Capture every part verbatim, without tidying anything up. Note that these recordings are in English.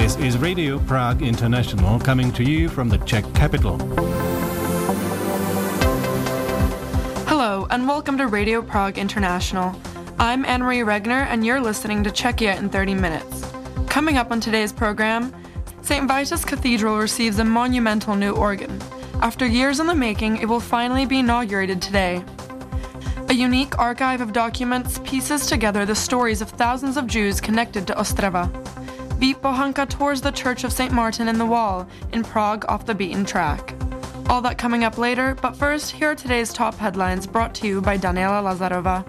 This is Radio Prague International coming to you from the Czech capital. Hello and welcome to Radio Prague International. I'm Anne-Marie Regner and you're listening to Czechia in thirty minutes. Coming up on today's program, Saint Vitus Cathedral receives a monumental new organ. After years in the making, it will finally be inaugurated today. A unique archive of documents pieces together the stories of thousands of Jews connected to Ostrava. Beat Bohanka tours the Church of Saint Martin in the Wall in Prague off the beaten track. All that coming up later, but first, here are today's top headlines brought to you by Daniela Lazarova.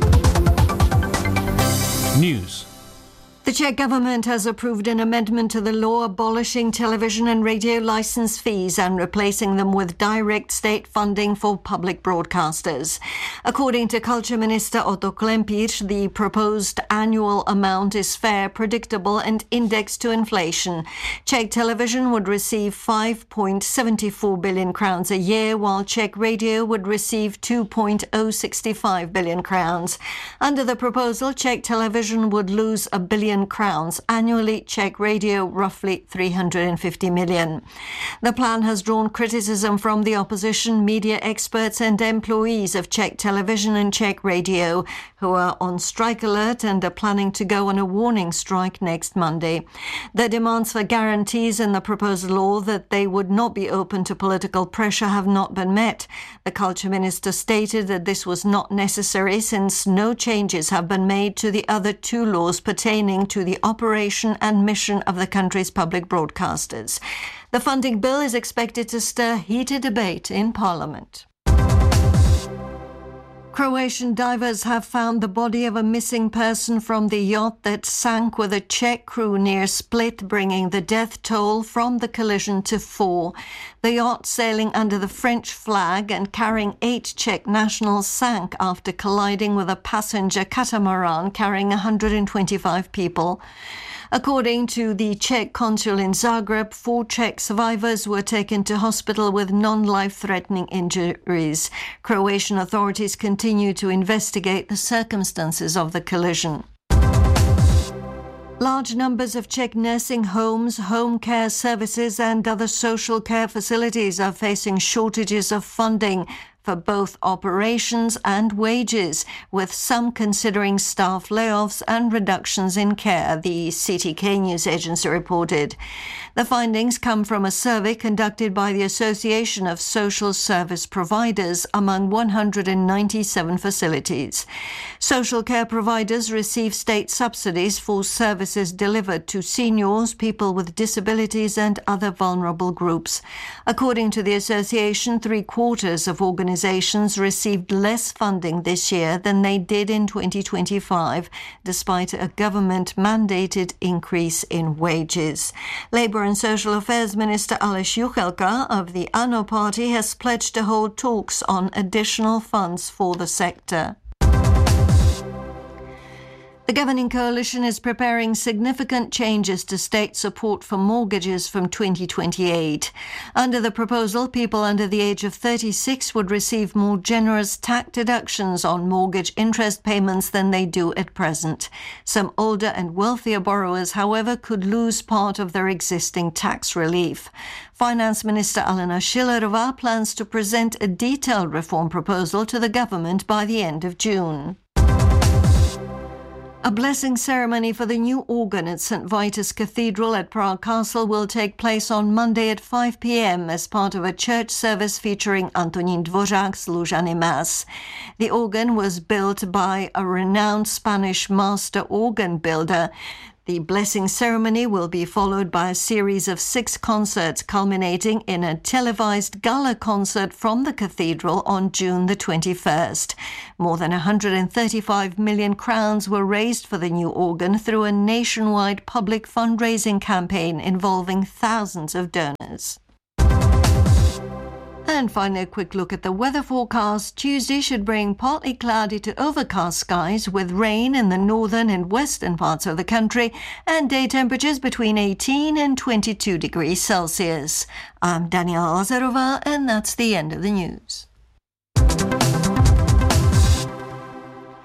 News. The Czech government has approved an amendment to the law abolishing television and radio license fees and replacing them with direct state funding for public broadcasters. According to Culture Minister Otto Klempíř, the proposed annual amount is fair, predictable and indexed to inflation. Czech television would receive five point seven four billion crowns a year, while Czech radio would receive two point zero six five billion crowns. Under the proposal, Czech television would lose a billion crowns annually, Czech radio roughly three hundred fifty million. The plan has drawn criticism from the opposition, media experts and employees of Czech television and Czech radio, who are on strike alert and are planning to go on a warning strike next Monday. The demands for guarantees in the proposed law that they would not be open to political pressure have not been met. The culture minister stated that this was not necessary since no changes have been made to the other two laws pertaining to the operation and mission of the country's public broadcasters. The funding bill is expected to stir heated debate in Parliament. Croatian divers have found the body of a missing person from the yacht that sank with a Czech crew near Split, bringing the death toll from the collision to four. The yacht, sailing under the French flag and carrying eight Czech nationals, sank after colliding with a passenger catamaran carrying one hundred twenty-five people. According to the Czech consul in Zagreb, four Czech survivors were taken to hospital with non-life-threatening injuries. Croatian authorities continue to investigate the circumstances of the collision. Large numbers of Czech nursing homes, home care services and other social care facilities are facing shortages of funding for both operations and wages, with some considering staff layoffs and reductions in care, the C T K news agency reported. The findings come from a survey conducted by the Association of Social Service Providers among one hundred ninety-seven facilities. Social care providers receive state subsidies for services delivered to seniors, people with disabilities and other vulnerable groups. According to the association, three quarters of organizations Organizations received less funding this year than they did in twenty twenty-five, despite a government-mandated increase in wages. Labour and Social Affairs Minister Aleš Juchelka of the ANO party has pledged to hold talks on additional funds for the sector. The governing coalition is preparing significant changes to state support for mortgages from twenty twenty-eight. Under the proposal, people under the age of thirty-six would receive more generous tax deductions on mortgage interest payments than they do at present. Some older and wealthier borrowers, however, could lose part of their existing tax relief. Finance Minister Alena Schillerová plans to present a detailed reform proposal to the government by the end of June. A blessing ceremony for the new organ at Saint Vitus Cathedral at Prague Castle will take place on Monday at five p.m. as part of a church service featuring Antonín Dvořák's Lužany Mass. The organ was built by a renowned Spanish master organ builder. The blessing ceremony will be followed by a series of six concerts culminating in a televised gala concert from the cathedral on June the twenty-first. More than one hundred thirty-five million crowns were raised for the new organ through a nationwide public fundraising campaign involving thousands of donors. And finally, a quick look at the weather forecast. Tuesday should bring partly cloudy to overcast skies with rain in the northern and western parts of the country and day temperatures between eighteen and twenty-two degrees Celsius. I'm Daniela Lazarova, and that's the end of the news.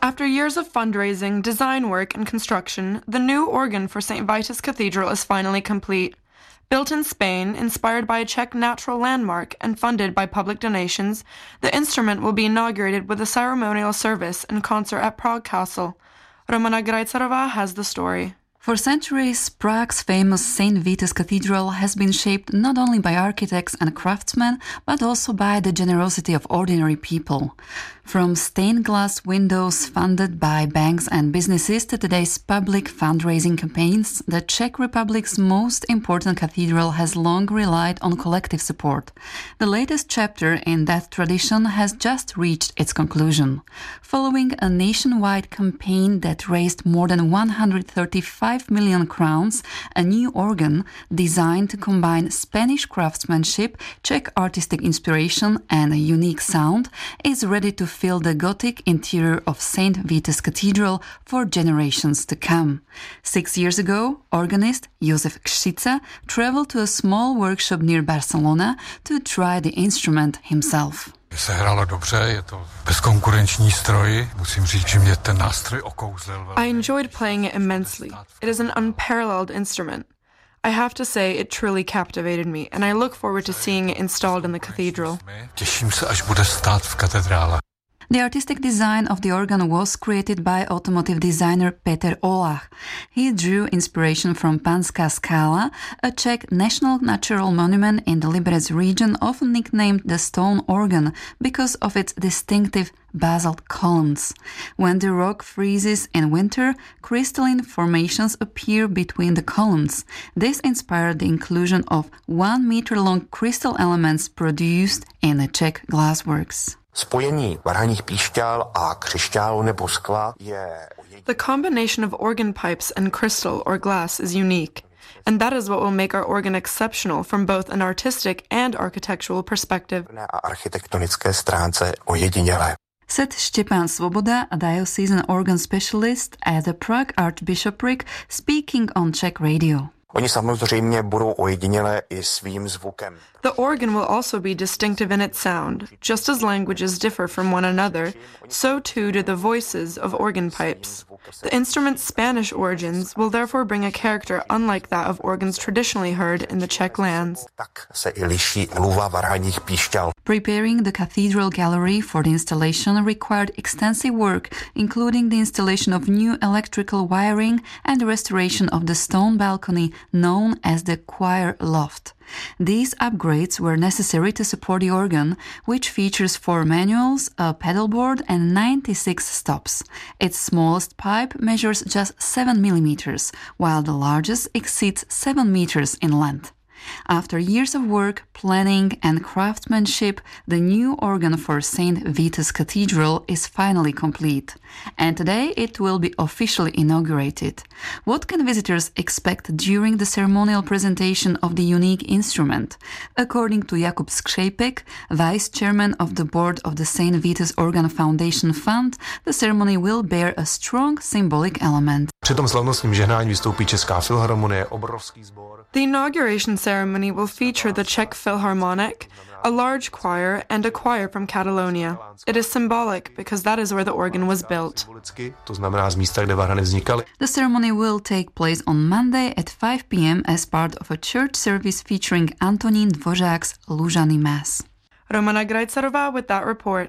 After years of fundraising, design work, and construction, the new organ for Saint Vitus Cathedral is finally complete. Built in Spain, inspired by a Czech natural landmark, and funded by public donations, the instrument will be inaugurated with a ceremonial service and concert at Prague Castle. Romana Grajcarova has the story. For centuries, Prague's famous Saint Vitus Cathedral has been shaped not only by architects and craftsmen, but also by the generosity of ordinary people. From stained glass windows funded by banks and businesses to today's public fundraising campaigns, the Czech Republic's most important cathedral has long relied on collective support. The latest chapter in that tradition has just reached its conclusion. Following a nationwide campaign that raised more than one hundred thirty-five million crowns, a new organ designed to combine Spanish craftsmanship, Czech artistic inspiration, and a unique sound is ready to fill the Gothic interior of Saint Vitus Cathedral for generations to come. Six years ago, organist Josef Křica traveled to a small workshop near Barcelona to try the instrument himself. Se hrálo dobře, je to bezkonkurenční stroj. Musím říct, že mě ten nástroj okouzlil velmi. I enjoyed playing it immensely. It is an unparalleled instrument. I have to say it truly captivated me, and I look forward to seeing it installed in the cathedral. Těším se, až bude stát v katedrále. The artistic design of the organ was created by automotive designer Peter Olach. He drew inspiration from Panská Skála, a Czech national natural monument in the Liberec region, often nicknamed the stone organ because of its distinctive basalt columns. When the rock freezes in winter, crystalline formations appear between the columns. This inspired the inclusion of one meter long crystal elements produced in the Czech glassworks. Spojení varhaních píšťal a křišťálu nebo skla je... The combination of organ pipes and crystal or glass is unique, and that is what will make our organ exceptional from both an artistic and architectural perspective. A architektonické stránce ojedinělé. Said Štěpán Svoboda, a diocesan organ specialist at the Prague Archbishopric, speaking on Czech radio. Oni samozřejmě budou ojedinělé i svým zvukem. The organ will also be distinctive in its sound. Just as languages differ from one another, so too do the voices of organ pipes. The instrument's Spanish origins will therefore bring a character unlike that of organs traditionally heard in the Czech lands. Tak se i liší mluva varhaních píšťal. Preparing the cathedral gallery for the installation required extensive work, including the installation of new electrical wiring and the restoration of the stone balcony known as the choir loft. These upgrades were necessary to support the organ, which features four manuals, a pedalboard, and ninety-six stops. Its smallest pipe measures just seven millimeters, while the largest exceeds seven meters in length. After years of work, planning, and craftsmanship, the new organ for Saint Vitus Cathedral is finally complete. And today it will be officially inaugurated. What can visitors expect during the ceremonial presentation of the unique instrument? According to Jakub Skřejpek, vice chairman of the board of the Saint Vitus Organ Foundation Fund, the ceremony will bear a strong symbolic element. Při tom slavnostním žehnání vystoupí Česká filharmonie, obrovský sbor. The inauguration ceremony will feature the Czech Philharmonic, a large choir, and a choir from Catalonia. It is symbolic because that is where the organ was built. To znamená z místa, kde varhany vznikaly. The ceremony will take place on Monday at five p.m. as part of a church service featuring Antonín Dvořák's Lužany Mass. Romana Grajcarova with that report.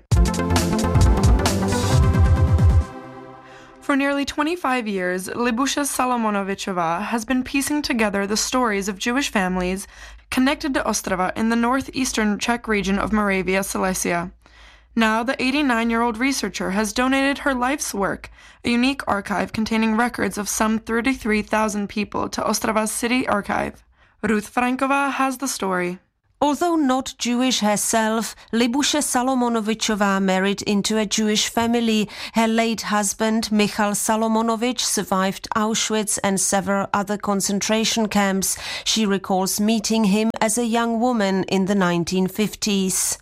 For nearly twenty-five years, Libusha Salomonovichova has been piecing together the stories of Jewish families connected to Ostrava in the northeastern Czech region of Moravia, Silesia. Now, the eighty-nine-year-old researcher has donated her life's work, a unique archive containing records of some thirty-three thousand people, to Ostrava's city archive. Ruth Frankova has the story. Although not Jewish herself, Libusha Salomonovichova married into a Jewish family. Her late husband, Michal Salomonovich, survived Auschwitz and several other concentration camps. She recalls meeting him as a young woman in the nineteen fifties.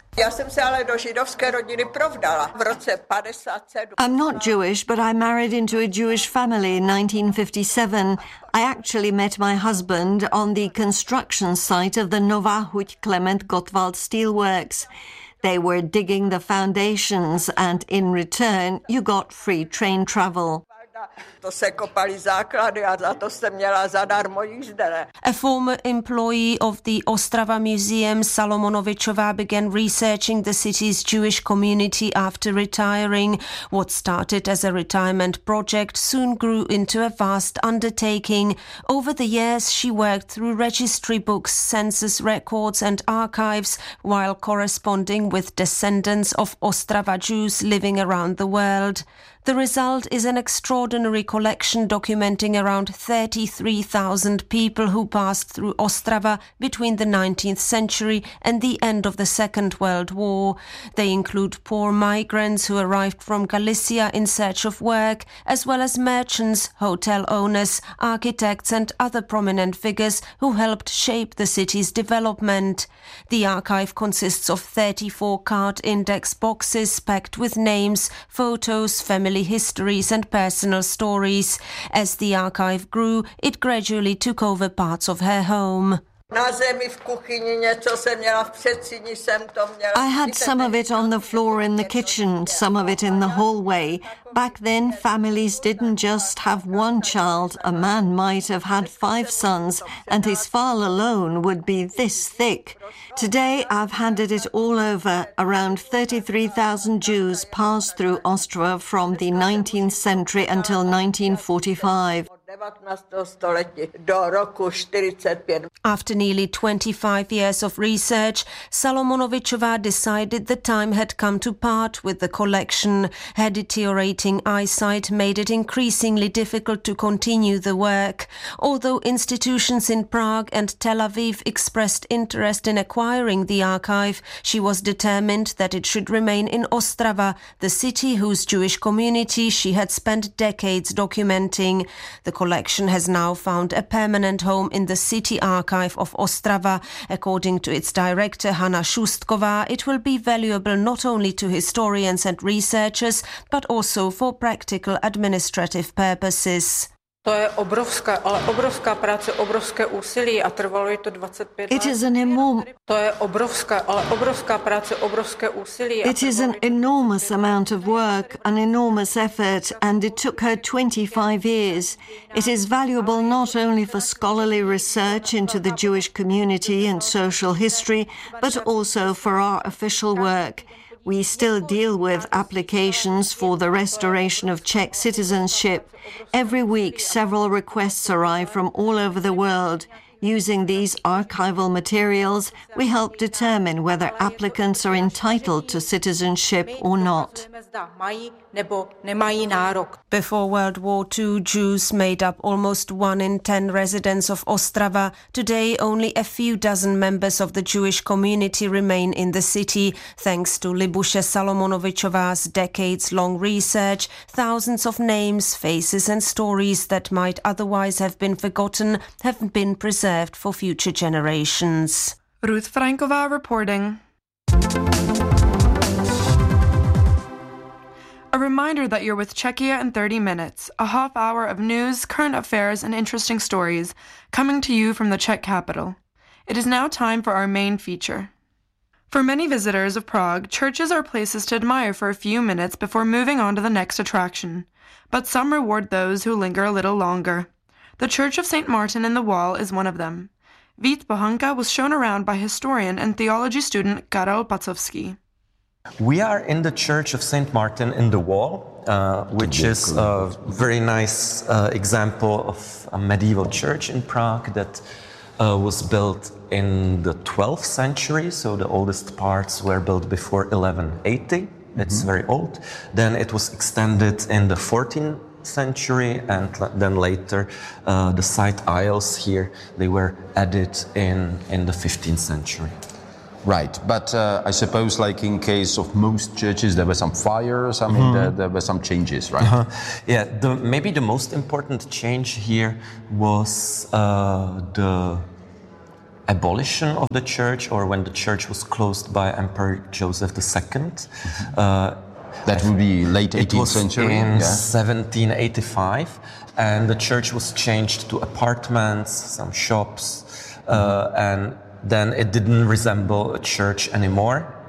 I'm not Jewish, but I married into a Jewish family in nineteen fifty-seven. I actually met my husband on the construction site of the Nová Huť Klement Gottwald Steelworks. They were digging the foundations, and in return, you got free train travel. A former employee of the Ostrava Museum, Salomonovičová, began researching the city's Jewish community after retiring. What started as a retirement project soon grew into a vast undertaking. Over the years, she worked through registry books, census records and archives, while corresponding with descendants of Ostrava Jews living around the world. The result is an extraordinary collection documenting around thirty-three thousand people who passed through Ostrava between the nineteenth century and the end of the Second World War. They include poor migrants who arrived from Galicia in search of work, as well as merchants, hotel owners, architects and other prominent figures who helped shape the city's development. The archive consists of thirty-four card index boxes packed with names, photos, family histories and personal stories. As the archive grew, it gradually took over parts of her home. I had some of it on the floor in the kitchen, some of it in the hallway. Back then, families didn't just have one child. A man might have had five sons, and his file alone would be this thick. Today, I've handed it all over. Around thirty-three thousand Jews passed through Ostrava from the nineteenth century until nineteen forty-five. After nearly twenty-five years of research, Salomonovičová decided the time had come to part with the collection. Her deteriorating eyesight made it increasingly difficult to continue the work. Although institutions in Prague and Tel Aviv expressed interest in acquiring the archive, she was determined that it should remain in Ostrava, the city whose Jewish community she had spent decades documenting. The collection has now found a permanent home in the City Archive of Ostrava. According to its director Hanna Šustková, it will be valuable not only to historians and researchers, but also for practical administrative purposes. To je obrovská, ale obrovská práce, obrovské úsilí a trvalo je to twenty-five let. It is an enorm- To je obrovská, ale obrovská práce, obrovské úsilí. It is an enormous amount of work, an enormous effort, and it took her twenty-five years. It is valuable not only for scholarly research into the Jewish community and social history, but also for our official work. We still deal with applications for the restoration of Czech citizenship. Every week, several requests arrive from all over the world. Using these archival materials, we help determine whether applicants are entitled to citizenship or not. Before World War Two, Jews made up almost one in ten residents of Ostrava. Today, only a few dozen members of the Jewish community remain in the city. Thanks to Libuše Salomonovičová's decades-long research, thousands of names, faces and stories that might otherwise have been forgotten have been preserved for future generations. Ruth Franková reporting. A reminder that you're with Czechia in thirty minutes, a half hour of news, current affairs, and interesting stories coming to you from the Czech capital. It is now time for our main feature. For many visitors of Prague, churches are places to admire for a few minutes before moving on to the next attraction. But some reward those who linger a little longer. The Church of Saint Martin in the Wall is one of them. Vít Bohanka was shown around by historian and theology student Karel Pacovský. We are in the Church of Saint Martin in the Wall, uh, which is a very nice uh, example of a medieval church in Prague that uh, was built in the twelfth century, so the oldest parts were built before eleven eighty. Mm-hmm. It's very old. Then it was extended in the fourteenth century, and then later uh, the side aisles here, they were added in, in the fifteenth century. Right, but uh, I suppose, like in case of most churches, there were some fires. I mean, mm-hmm. there, there were some changes, right? Uh-huh. Yeah, the, maybe the most important change here was uh, the abolition of the church, or when the church was closed by Emperor Joseph the Second. Mm-hmm. Uh, that would be late eighteenth century. In yeah. seventeen eighty-five, and the church was changed to apartments, some shops, mm-hmm. uh, and then it didn't resemble a church anymore.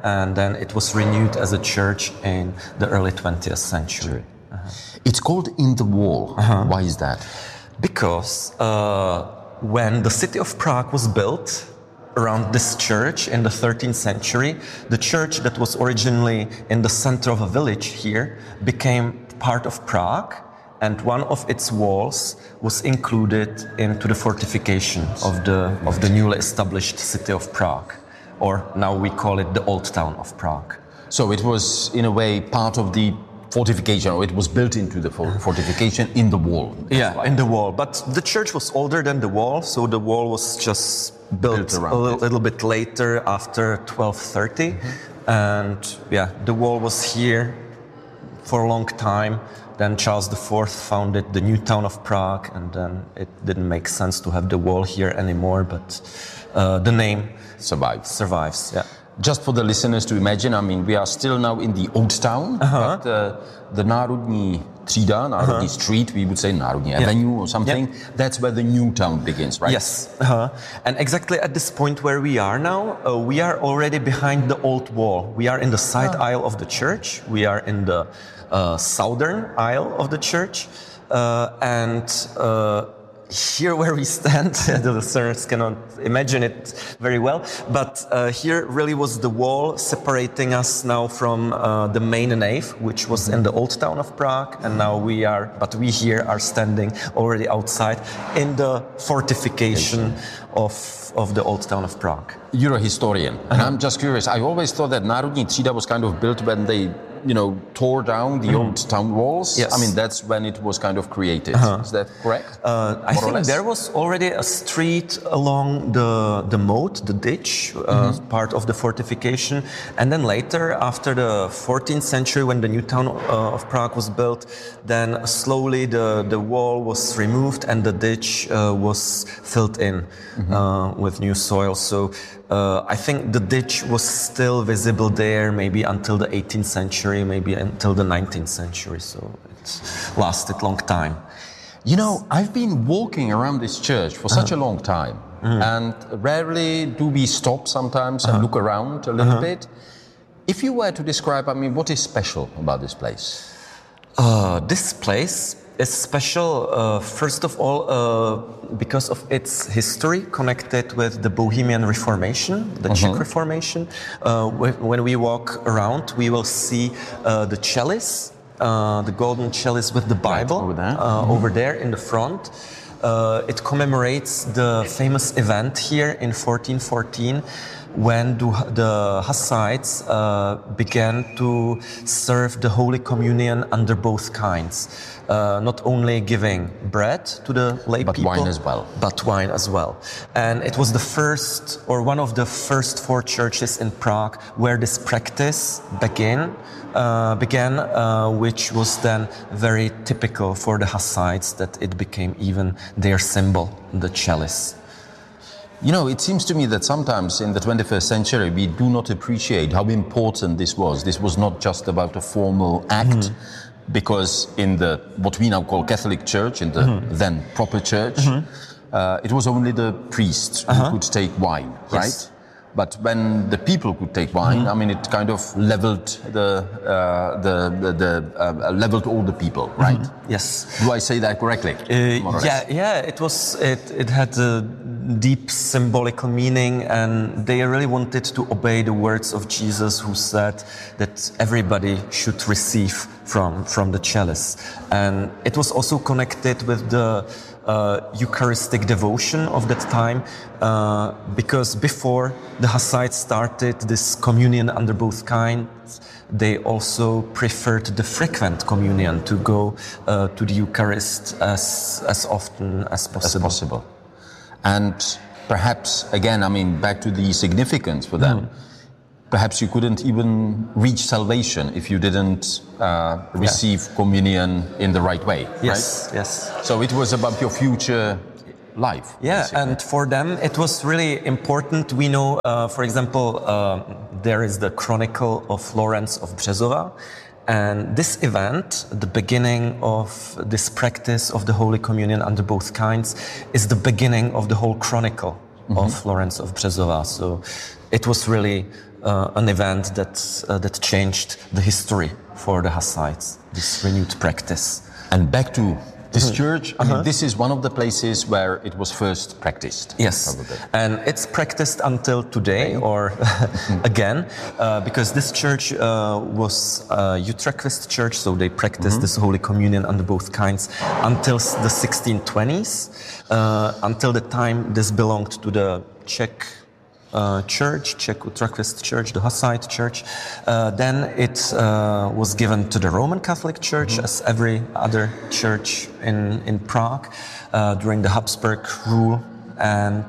and then it was renewed as a church in the early twentieth century. Uh-huh. It's called In the Wall. Uh-huh. Why is that? Because uh, when the city of Prague was built around this church in the thirteenth century, the church that was originally in the center of a village here became part of Prague, and one of its walls was included into the fortification of the of the newly established city of Prague, or now we call it the Old Town of Prague. So it was in a way part of the fortification, or it was built into the fortification in the wall. Yeah, right. In the wall. But the church was older than the wall, so the wall was just built, built a little, little bit later, after twelve thirty. Mm-hmm. And yeah, the wall was here for a long time. Then Charles the Fourth founded the new town of Prague, and then it didn't make sense to have the wall here anymore, but uh, the name survives. Survives, yeah. Just for the listeners to imagine, I mean, we are still now in the Old Town, uh-huh. but uh, the Národní třída, Národní uh-huh. Street, we would say Národní yeah. Avenue or something, yeah. That's where the new town begins, right? Yes, uh-huh. And exactly at this point where we are now, uh, we are already behind the old wall. We are in the side uh-huh. aisle of the church, we are in the uh, southern aisle of the church, uh, and uh, here where we stand, the listeners cannot imagine it very well, but uh, here really was the wall separating us now from uh, the main nave, which was in the Old Town of Prague, and now we are, but we here are standing already outside in the fortification of, of the Old Town of Prague. You're a historian, uh-huh. and I'm just curious, I always thought that Národní třída was kind of built when they you know, tore down the mm. old town walls. Yes. I mean, that's when it was kind of created. Uh-huh. Is that correct? Uh, I think there was already a street along the the moat, the ditch, uh, mm-hmm. part of the fortification. And then later, after the fourteenth century, when the new town uh, of Prague was built, then slowly the, the wall was removed and the ditch uh, was filled in mm-hmm. uh, with new soil. So Uh, I think the ditch was still visible there maybe until the eighteenth century, maybe until the nineteenth century, so it lasted long time. You know, I've been walking around this church for such uh-huh. a long time, mm-hmm. and rarely do we stop sometimes uh-huh. and look around a little uh-huh. bit. If you were to describe, I mean, what is special about this place? Uh, this place is special, uh, first of all, uh, because of its history connected with the Bohemian Reformation, the uh-huh. Czech Reformation. Uh, when we walk around, we will see uh, the chalice, uh, the golden chalice with the Bible right, over, there. Uh, mm-hmm. over there in the front. Uh, it commemorates the famous event here in fourteen fourteen when the Hussites uh, began to serve the Holy Communion under both kinds. Uh, not only giving bread to the lay but people, wine as well. but wine as well. And it was the first, or one of the first four churches in Prague where this practice began, uh, began uh, which was then very typical for the Hussites, that it became even their symbol, the chalice. You know, it seems to me that sometimes in the twenty-first century we do not appreciate how important this was. This was not just about a formal act, mm-hmm. because in the what we now call Catholic Church, in the mm-hmm. then proper church, mm-hmm. uh, it was only the priests who uh-huh. could take wine, yes. right? But when the people could take wine, mm-hmm. I mean, it kind of leveled the uh, the the, the uh, leveled all the people, right? Mm-hmm. Yes. Do I say that correctly? Uh, yeah, yeah. It was. It it had a deep symbolical meaning, and they really wanted to obey the words of Jesus, who said that everybody should receive from from the chalice, and it was also connected with the Uh, Eucharistic devotion of that time, uh, because before the Hussites started this communion under both kinds, they also preferred the frequent communion, to go uh, to the Eucharist as as often as possible. As possible. And perhaps, again, I mean, back to the significance for them, mm. perhaps you couldn't even reach salvation if you didn't uh, receive yeah. communion in the right way, yes, right? Yes. So it was about your future life. Yeah, basically. And for them it was really important. We know, uh, for example, uh, there is the Chronicle of Lawrence of Březova, and this event, the beginning of this practice of the Holy Communion under both kinds, is the beginning of the whole chronicle. mm-hmm. of Lawrence of Březová. So it was really uh, an event that uh, that changed the history for the Hussites, this renewed practice. And back to this Mm-hmm. church, I Uh-huh. mean, this is one of the places where it was first practiced. Yes, probably. and it's practiced until today, or again, uh, because this church uh, was a Utrechtist church, so they practiced Mm-hmm. this Holy Communion under both kinds until s- the sixteen twenties, uh, until the time this belonged to the Czech uh, church, Czech Utrechtist church, the Hussite church. Uh, then it uh, was given to the Roman Catholic Church, mm-hmm. as every other church in, in Prague, uh, during the Habsburg rule. And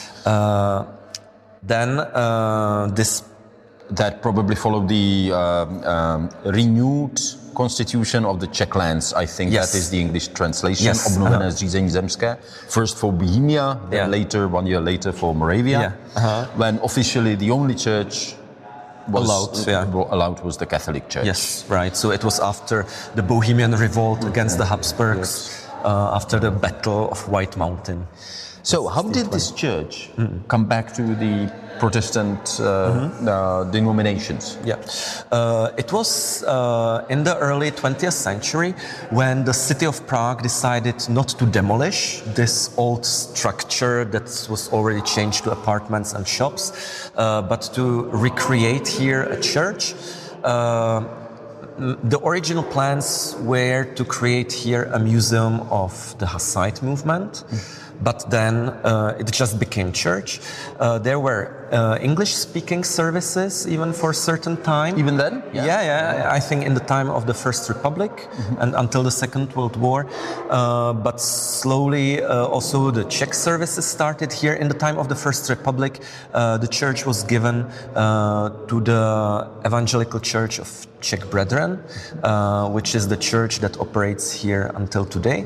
uh, then uh, this... That probably followed the um, um, renewed constitution of the Czech lands. I think Yes. that is the English translation. Yes. Obnovené Uh-huh. zřízení zemské. First for Bohemia, then Yeah. later, one year later, for Moravia. Yeah. Uh-huh. When officially the only church was Allowed, yeah. uh, allowed was the Catholic Church. Yes, right. So it was after the Bohemian revolt against the Habsburgs, uh, after the Battle of White Mountain. So how did this church come back to the Protestant uh, mm-hmm. uh, denominations? Yeah, uh, it was uh, in the early twentieth century when the city of Prague decided not to demolish this old structure that was already changed to apartments and shops, uh, but to recreate here a church. Uh, The original plans were to create here a museum of the Hussite movement, but then uh, it just became church. Uh, there were uh, English-speaking services even for a certain time. Even then? Yeah, yeah, yeah. I think in the time of the First Republic mm-hmm. and until the Second World War. Uh, but slowly uh, also the Czech services started here. In the time of the First Republic, uh, the church was given uh, to the Evangelical Church of Czech Brethren, uh, which is the church that operates here until today.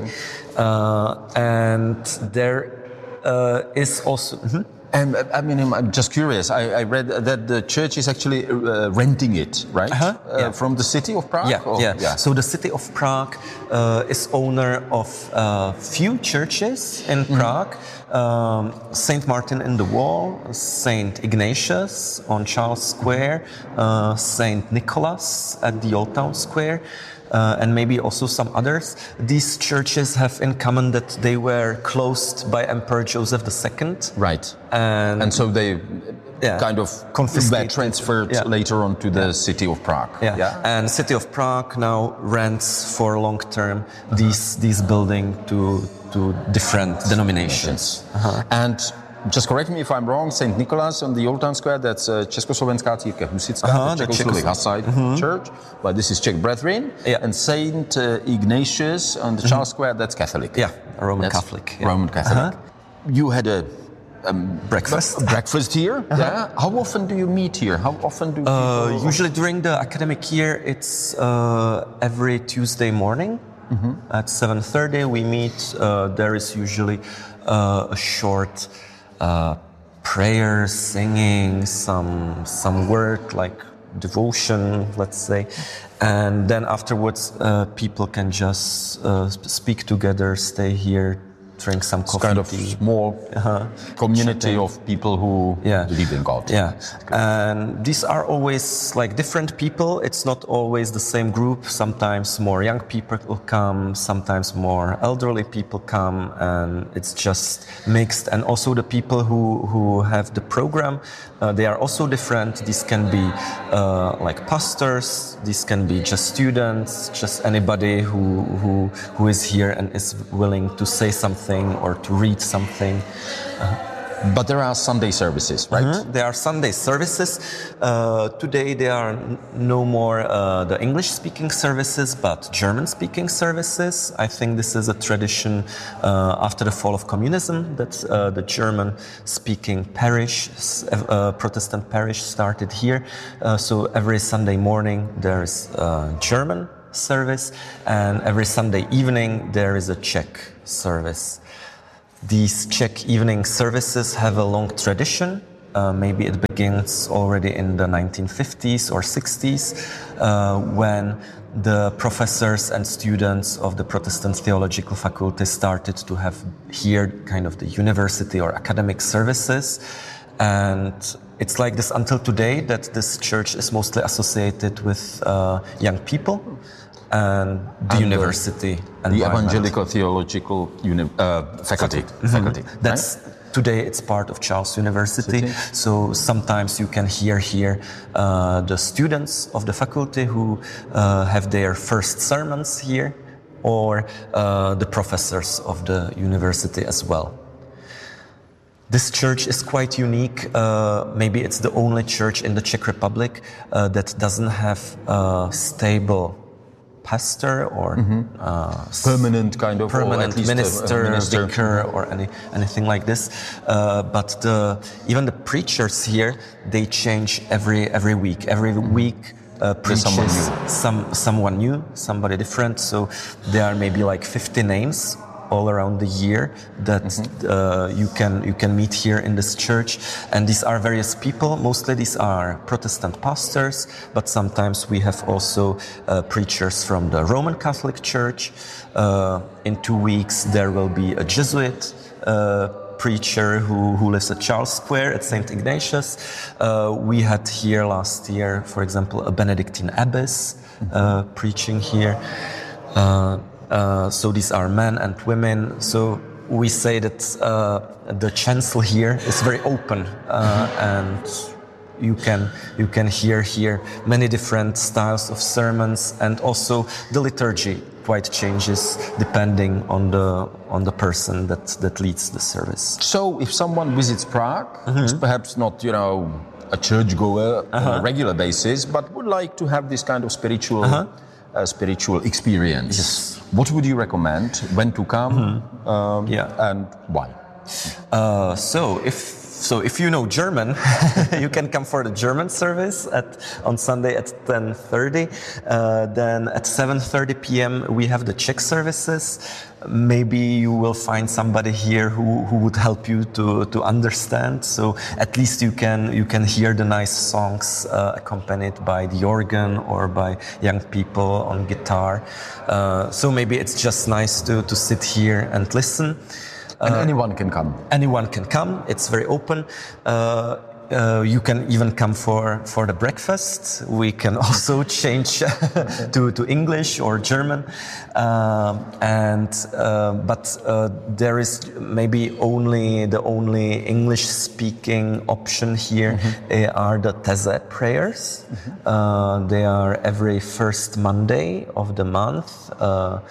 Uh, and there uh, is also... Mm-hmm. And I mean, I'm just curious. I, I read that the church is actually uh, renting it, right? Uh-huh. Uh, Yeah. From the city of Prague? Yeah, Or- yeah, yeah. So the city of Prague uh, is owner of uh, few churches in Prague. Um, Saint Martin in the Wall, Saint Ignatius on Charles Square, uh, Saint Nicholas at the Old Town Square, uh, and maybe also some others. These churches have in common that they were closed by Emperor Joseph the Second. Right. And, And so they Yeah. kind of Confiscated. were transferred Yeah. later on to the city of Prague. Yeah. and city of Prague now rents for long term these these building to to different denominations. Uh-huh. And just correct me if I'm wrong, Saint Nicholas on the Old Town Square, that's uh, Československá církev husitská, Uh-huh, the the Czechoslovak Czechos- Hussite Church, but this is Czech Brethren. Yeah. And Saint uh, Ignatius on the Charles Square, that's Catholic. Yeah, a Roman That's Catholic. Yeah. Roman Catholic. Uh-huh. You had a um, Breakfast. a breakfast here. Yeah. How often do you meet here? How often do Uh, people... usually during the academic year, it's uh, every Tuesday morning at seven thirty. We meet. Uh, there is usually uh, a short uh, prayer, singing, some some work like devotion, let's say, and then afterwards, uh, people can just uh, sp- speak together, stay here, drink some It's coffee. kind of tea. small Uh-huh. community Chatting. of people who Yeah. believe in God. Yeah, and these are always like different people. It's not always the same group. Sometimes more young people will come, sometimes more elderly people come, and it's just mixed. And also the people who, who have the program, uh, they are also different. These can be uh, like pastors, these can be just students, just anybody who, who, who is here and is willing to say something or to read something. But there are Sunday services, right? Mhm. There are Sunday services. Uh, today there are n- no more uh, the English-speaking services, but German-speaking services. I think this is a tradition uh, after the fall of communism that uh, the German-speaking parish, s- uh, Protestant parish, started here. Uh, so every Sunday morning there is a German service, and every Sunday evening there is a Czech service. These Czech evening services have a long tradition. Uh, maybe it begins already in the nineteen fifties or sixties, uh, when the professors and students of the Protestant Theological Faculty started to have here kind of the university or academic services. And it's like this until today, that this church is mostly associated with uh, young people and the and university. The, the Evangelical Theological uni- uh, Faculty. Mm-hmm. faculty That's right? Today it's part of Charles University. City. So sometimes you can hear here uh, the students of the faculty who uh, have their first sermons here, or uh, the professors of the university as well. This church is quite unique. Uh, maybe it's the only church in the Czech Republic uh, that doesn't have a stable pastor or mm-hmm. uh, permanent kind of permanent or at minister, a, a minister, vicar, or any anything like this. Uh, but the, even the preachers here, they change every every week. Every mm-hmm. week uh, preaches someone new. some someone new, somebody different. So there are maybe like fifty names all around the year that mm-hmm. uh, you can you can meet here in this church, and these are various people. Mostly these are Protestant pastors, but sometimes we have also uh, preachers from the Roman Catholic Church. Uh, in two weeks there will be a Jesuit uh, preacher who, who lives at Charles Square at Saint Ignatius. Uh, we had here last year, for example, a Benedictine abbess uh, preaching here. Uh, Uh, so these are men and women. So we say that uh, the chancel here is very open, uh, and you can you can hear here many different styles of sermons, and also the liturgy quite changes depending on the on the person that that leads the service. So if someone visits Prague, mm-hmm. is perhaps not you know a churchgoer uh-huh. on a regular basis, but would like to have this kind of spiritual. Uh-huh. Uh, spiritual experience. Yes. What would you recommend? When to come? Mm-hmm. Um, yeah. And why? Uh, so if so, if you know German, you can come for the German service at on Sunday at ten thirty. Uh, then at seven thirty p.m. we have the Czech services. Maybe you will find somebody here who, who would help you to, to understand. So at least you can you can hear the nice songs uh, accompanied by the organ or by young people on guitar. Uh, so maybe it's just nice to, to sit here and listen. And uh, anyone can come. Anyone can come. It's very open. Uh, Uh, you can even come for, for the breakfast. We can also change to, to English or German. Uh, and uh, but uh, there is maybe only the only English-speaking option here mm-hmm. are the These prayers. Mm-hmm. Uh, they are every first Monday of the month, uh,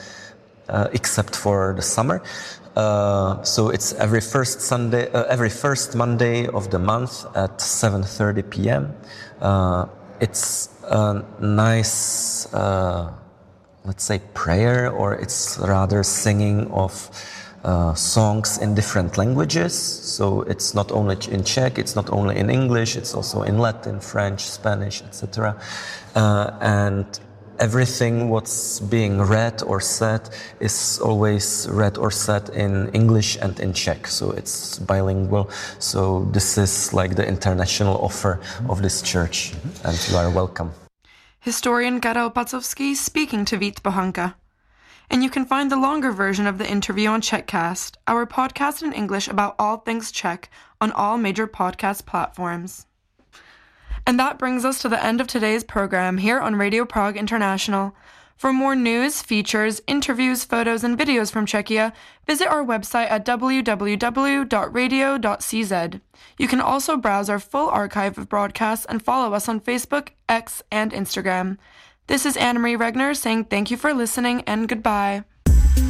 uh, except for the summer. Uh, so it's every first Sunday, uh, every first Monday of the month at seven thirty p.m. Uh, it's a nice, uh, let's say, prayer, or it's rather singing of uh, songs in different languages. So it's not only in Czech, it's not only in English, it's also in Latin, French, Spanish, et cetera. Uh, and everything what's being read or said is always read or said in English and in Czech, so it's bilingual. So this is like the international offer of this church, and you are welcome. Historian Karel Pacovský speaking to Vít Bohanka. And you can find the longer version of the interview on Czechcast, our podcast in English about all things Czech, on all major podcast platforms. And that brings us to the end of today's program here on Radio Prague International. For more news, features, interviews, photos, and videos from Czechia, visit our website at w w w dot radio dot c z. You can also browse our full archive of broadcasts and follow us on Facebook, X, and Instagram. This is Anne-Marie Regner saying thank you for listening and goodbye.